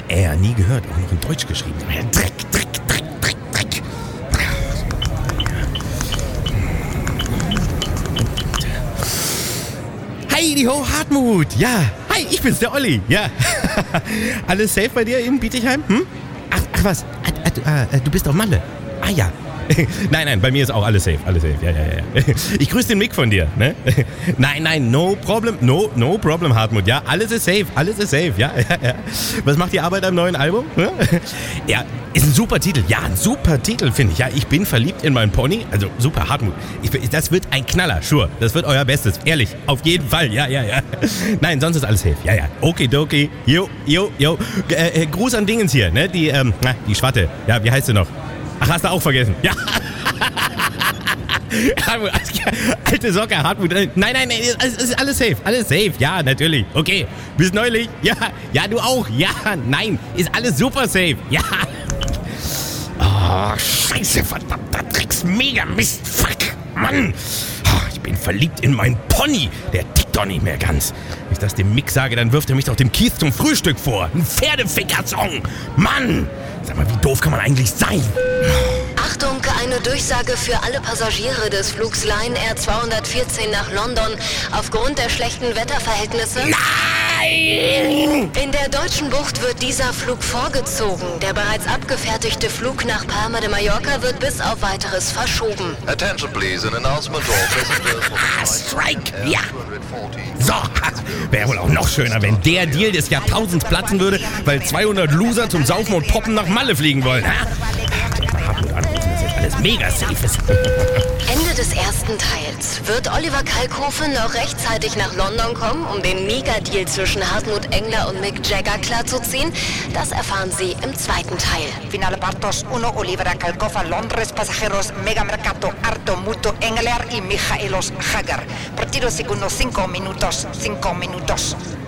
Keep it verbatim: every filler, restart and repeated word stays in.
Air, nie gehört, auch noch in Deutsch geschrieben. Dreck, Dreck, Dreck, Dreck, Dreck. Heidi ho, Hartmut, ja. Hi, ich bin's, der Olli, ja. Alles safe bei dir in Bietigheim? Hm? Ach, ach was, ah, du, ah, du bist auf Malle. Ah ja. Nein, nein, bei mir ist auch alles safe, alles safe, ja, ja, ja. Ich grüße den Mick von dir, ne? Nein, nein, no problem, no, no problem, Hartmut, ja, alles ist safe, alles ist safe, ja, ja, ja. Was macht die Arbeit am neuen Album? Ja, ist ein super Titel, ja, ein super Titel, finde ich, ja, ich bin verliebt in meinen Pony, also super, Hartmut, ich, das wird ein Knaller, sure, das wird euer Bestes, ehrlich, auf jeden Fall, ja, ja, ja. Nein, sonst ist alles safe, ja, ja, okidoki, jo, jo, jo, äh, äh, Gruß an Dingens hier, ne, die, ähm, na, die Schwatte, ja, wie heißt sie noch? Ach, hast du auch vergessen? Ja. Hartmut, alte Socke, Hartmut. Nein, nein, nein, es ist alles safe. Alles safe, ja, natürlich. Okay, bis neulich. Ja, ja, du auch. Ja, nein, ist alles super safe. Ja. Oh, scheiße, verdammter Drecks, mega Mist. Fuck, Mann. Oh, ich bin verliebt in meinen Pony. Der tickt doch nicht mehr ganz. Wenn ich das dem Mick sage, dann wirft er mich doch dem Kies zum Frühstück vor. Ein Pferdeficker-Song. Mann. Sag mal, wie doof kann man eigentlich sein? Achtung, eine Durchsage für alle Passagiere des Flugs Lion Air zweihundertvierzehn nach London aufgrund der schlechten Wetterverhältnisse. Nein! In der deutschen Bucht wird dieser Flug vorgezogen. Der bereits abgefertigte Flug nach Palma de Mallorca wird bis auf weiteres verschoben. Attention please, an announcement all passengers for Ah, Strike, ja! So, wäre wohl auch noch schöner, wenn der Deal des Jahrtausends platzen würde, weil zweihundert Loser zum Saufen und Poppen nach Malle fliegen wollen. Ha? Hartmut anrufen, dass jetzt alles mega safe ist. Ende des ersten Teils. Wird Oliver Kalkofe noch rechtzeitig nach London kommen, um den Mega-Deal zwischen Hartmut Engler und Mick Jagger klarzuziehen? Das erfahren Sie im zweiten Teil. Final partos uno, Oliver Kalkofe, Londres, pasajeros, Mega Mercato, Arto, Muto, Engler y Michaelos Jagger. Partido segundo, cinco minutos, cinco minutos.